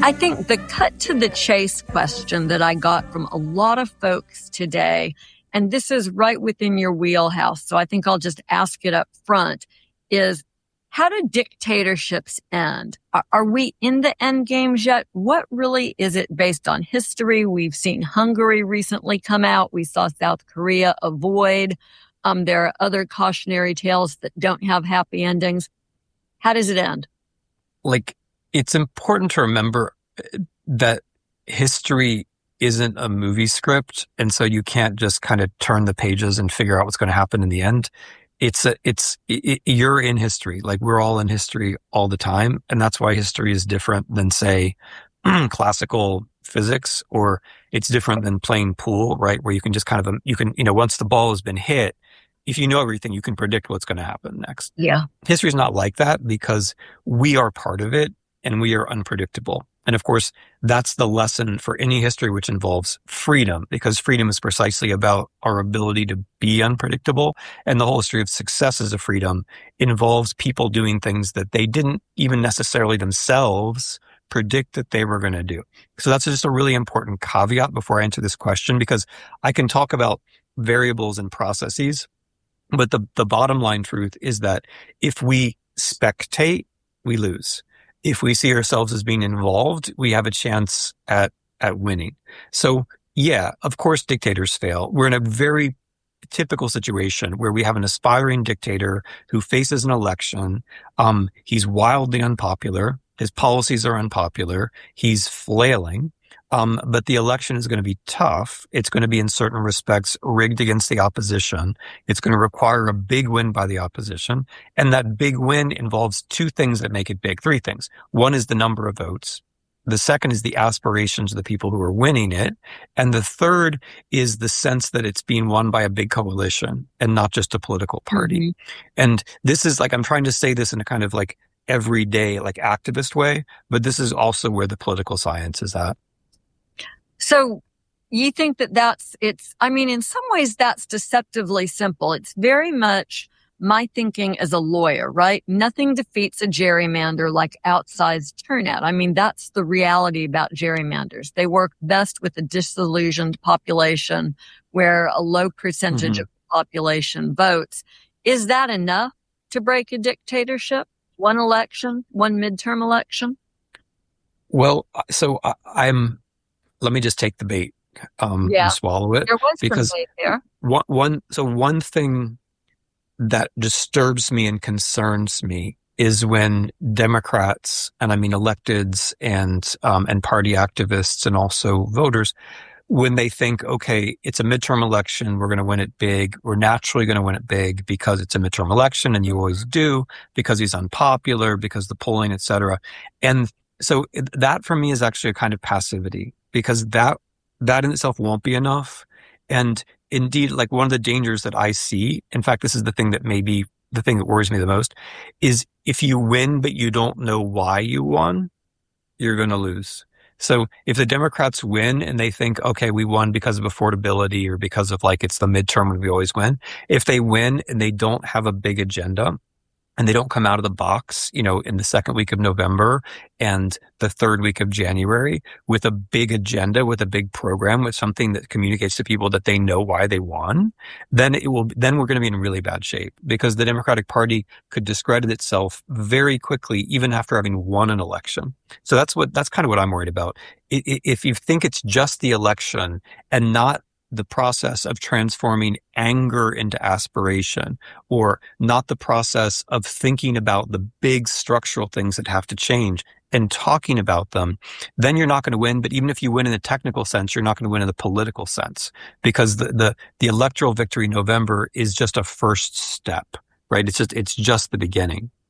I think the cut to the chase question that I got from a lot of folks today, and this is right within your wheelhouse, so I think I'll just ask it up front, is how do dictatorships end? Are we in the end games yet? What really is it based on history? We've seen Hungary recently come out. We saw South Korea avoid. There are other cautionary tales that don't have happy endings. How does it end? It's important to remember that history isn't a movie script, and so you can't just kind of turn the pages and figure out what's going to happen in the end. You're in history. We're all in history all the time, and that's why history is different than, say, classical physics, or it's different than playing pool, right? Where you can just once the ball has been hit, if you know everything, you can predict what's going to happen next. Yeah. History is not like that because we are part of it and we are unpredictable. And of course, that's the lesson for any history which involves freedom, because freedom is precisely about our ability to be unpredictable. And the whole history of success as a freedom involves people doing things that they didn't even necessarily themselves predict that they were going to do. So that's just a really important caveat before I answer this question, because I can talk about variables and processes, but the bottom line truth is that if we spectate, we lose. If we see ourselves as being involved, we have a chance at winning. So yeah, of course dictators fail. We're in a very typical situation where we have an aspiring dictator who faces an election. He's wildly unpopular. His policies are unpopular. He's flailing. But the election is going to be tough. It's going to be in certain respects rigged against the opposition. It's going to require a big win by the opposition. And that big win involves two things that make it big, three things. One is the number of votes. The second is the aspirations of the people who are winning it. And the third is the sense that it's being won by a big coalition and not just a political party. Mm-hmm. And this is I'm trying to say this in a kind of everyday, activist way, but this is also where the political science is at. So you think in some ways that's deceptively simple. It's very much my thinking as a lawyer, right? Nothing defeats a gerrymander like outsized turnout. That's the reality about gerrymanders. They work best with a disillusioned population where a low percentage of the population votes. Is that enough to break a dictatorship? One election, one midterm election? Well, so let me just take the bait and swallow it. There was some bait there. One thing that disturbs me and concerns me is when Democrats, and I mean electeds and party activists and also voters, when they think, okay, it's a midterm election, we're going to win it big. We're naturally going to win it big because it's a midterm election, and you always do, because he's unpopular, because the polling, et cetera. And so that for me is actually a kind of passivity, because that in itself won't be enough. And indeed, one of the dangers that I see, in fact, this is the thing that worries me the most, is if you win, but you don't know why you won, you're going to lose. So if the Democrats win and they think, okay, we won because of affordability or because of it's the midterm when we always win. If they win and they don't have a big agenda, and they don't come out of the box, in the second week of November and the third week of January with a big agenda, with a big program, with something that communicates to people that they know why they won, then we're going to be in really bad shape, because the Democratic Party could discredit itself very quickly, even after having won an election. So that's kind of what I'm worried about. If you think it's just the election and not the process of transforming anger into aspiration, or not the process of thinking about the big structural things that have to change and talking about them, then you're not going to win. But even if you win in the technical sense, you're not going to win in the political sense, because the electoral victory in November is just a first step, right? It's just the beginning.